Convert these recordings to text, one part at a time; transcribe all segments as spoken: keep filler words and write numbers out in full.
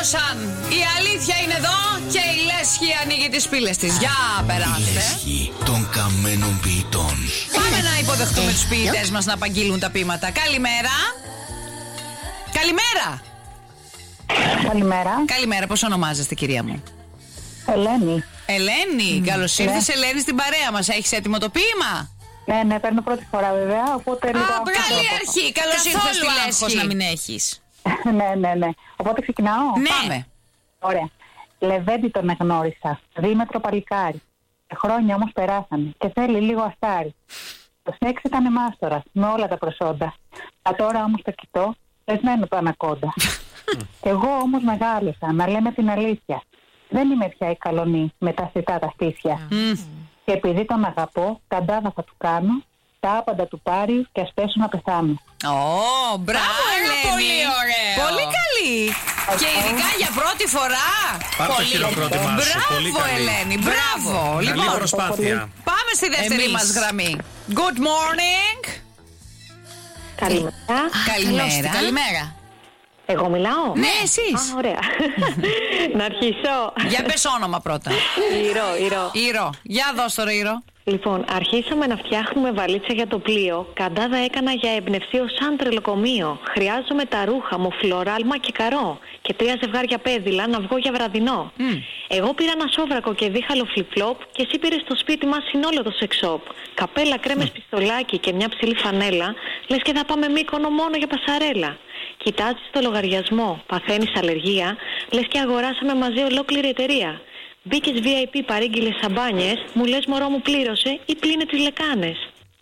τελείωσαν. Η αλήθεια είναι εδώ και η Λέσχη ανοίγει τις πύλες της. Για περάστε. Η Λέσχη των καμένων ποιητών. Πάμε να υποδεχτούμε τους ποιητές μας να απαγγείλουν τα ποίηματα. Καλημέρα. Καλημέρα. Καλημέρα. Καλημέρα, πώς ονομάζεστε, κυρία μου? Ελένη. Ελένη, mm. καλώς ήρθες, ναι. Ελένη, στην παρέα μας. Έχεις έτοιμο το ποίημα? Ναι, ναι, παίρνω πρώτη φορά βέβαια. Οπότε λίγο. Α, καλή αρχή. Καλώς ήρθες στη Λέσχη. Να μην έχεις. ναι, ναι, ναι. Οπότε ξεκινάω. Ναι. Πάμε. Ωραία. Λεβέντη τον εγνώρισα. Δίμετρο παλικάρι. Χρόνια όμως περάσανε και θέλει λίγο αστάρι. Το σεξ ήταν μάστορας με όλα τα προσόντα. Α, τώρα όμως το κοιτώ, πεσμένο το ανακόντα. Εγώ όμως μεγάλωσα, να λέμε την αλήθεια. Δεν είμαι πια η καλονή με τα σιτά τα στήθια. Mm. Και επειδή τον αγαπώ, καντάδα θα του κάνω, τα άπαντα του πάρει και ας πέσω να πεθάνω. Ω, oh, μπράβο, Ελένη. Πολύ ωραίο. Πολύ καλή. Okay. Και ειδικά για πρώτη φορά. Πάρ' το χειροκρότημά σου. Μπράβο, πολύ καλή. Ελένη, μπράβο. Καλή Λοιπόν, προσπάθεια. πάμε στη δεύτερη Εμείς. μας γραμμή. Good morning. Καλημέρα. Καλημέρα. Καλημέρα. Εγώ μιλάω. Ναι, εσείς. Α, ωραία. Να αρχίσω. Για πες όνομα πρώτα. Ηρώ, Ηρώ. Ήρω. Για δώσ' το Ήρω. Λοιπόν, αρχίσαμε να φτιάχνουμε βαλίτσα για το πλοίο. Καντάδα έκανα για εμπνευστείο σαν τρελοκομείο. Χρειάζομαι τα ρούχα μου, φλωράλμα και καρό. Και τρία ζευγάρια πέδιλα να βγω για βραδινό. Mm. Εγώ πήρα ένα σόβρακο και δίχαλο φλιπ-φλοπ και εσύ πήρες στο σπίτι μας συνόλο το σεξόπ. Καπέλα, κρέμες, mm. πιστολάκι και μια ψηλή φανέλα. Λες και θα πάμε Μύκονο μόνο για πασαρέλα. Κοιτάζεις το λογαριασμό, παθαίνεις αλλεργία. Λες και αγοράσαμε μαζί ολόκληρη εταιρεία. Μπήκες βι άι πι, παρήγγειλες σαμπάνιες, μου λες μωρό μου πλήρωσε ή πλύνε τις λεκάνες.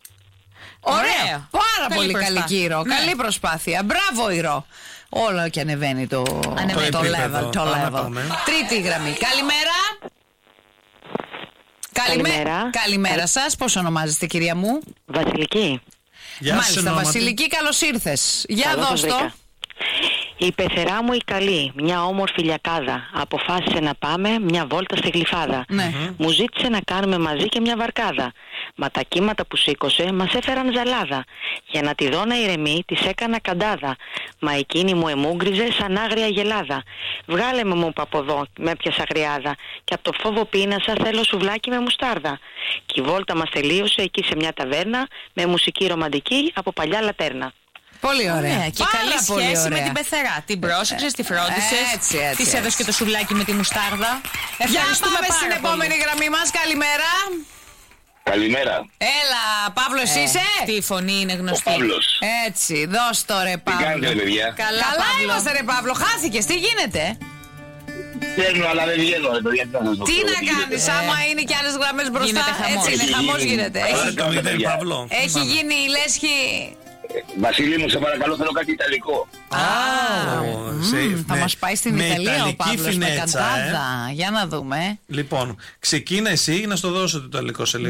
Ωραία. Πάρα Καλή πολύ προσπάθεια. καλή, Κύρο. Ναι. Καλή προσπάθεια. Μπράβο, Ηρώ. Όλο και ανεβαίνει το, Ανεβαίνει το, το level. επίπεδο. Το Πάμε, level. πάμε. Τρίτη γραμμή. Καλημέρα. Καλημέρα. Καλημέρα σας. Πώς ονομάζεστε, κυρία μου? Βασιλική. Γεια σου, Μάλιστα, ονόματι. Βασιλική, καλώς ήρθες. Για Καλώς δώσ' σας το. βρήκα. Η πεθερά μου η καλή, μια όμορφη λιακάδα. Αποφάσισε να πάμε μια βόλτα στη Γλυφάδα. Ναι. Μου ζήτησε να κάνουμε μαζί και μια βαρκάδα. Μα τα κύματα που σήκωσε μας έφεραν ζαλάδα. Για να τη δω να ηρεμεί, της έκανα καντάδα. Μα εκείνη μου εμούγκριζε σαν άγρια γελάδα. Βγάλε με, μου είπα από εδώ, με έπιασα αγριάδα. Και από το φόβο πείνασα, θέλω σουβλάκι με μουστάρδα. Και η βόλτα μας τελείωσε εκεί σε μια ταβέρνα με μουσική ρομαντική από παλιά λατέρνα. Πολύ ωραία. Ωραία. Και Πάρα καλή πολύ σχέση ωραία. με την πεθερά. Την πρόσεξες, τη φρόντισες. Έτσι, έτσι, Της έτσι. έδωσε και το σουβλάκι με τη μουστάρδα. Για Ευχαριστούμε πάμε πάρα στην πολύ. επόμενη γραμμή μας. Καλημέρα. Καλημέρα. Έλα, Παύλος είσαι? Αυτή η φωνή είναι Ο γνωστή. Παύλος. Έτσι, δώσ' το ρε Τι Παύλο. κάνετε, παιδιά? Καλά, Καλά Παύλο. είμαστε ρε Παύλο, χάθηκες, τι γίνεται? Βγαίνω, αλλά δεν βγαίνω, ρε παιδιά. Τι να σας πω, Τι τι να γίνεται. κάνεις, άμα είναι και άλλες γραμμές μπροστά? Γίνεται χαμός. Έτσι είναι, Έχει χαμός γίνει. γίνεται. Πάρε Έχει, Πάρε το μηδέν, παιδιά. Παύλο. έχει Πάμε. γίνει η Λέσχη. Βασίλη μου, σε παρακαλώ, θέλω κάτι ιταλικό. Α, Ω, σε- θα με- μας πάει στην με Ιταλία ο ιταλική Παύλος με φινέτσα, ε. καντάδα. Για να δούμε. Λοιπόν, ξεκίνα εσύ να στο δώσω το ιταλικό σε λίγο.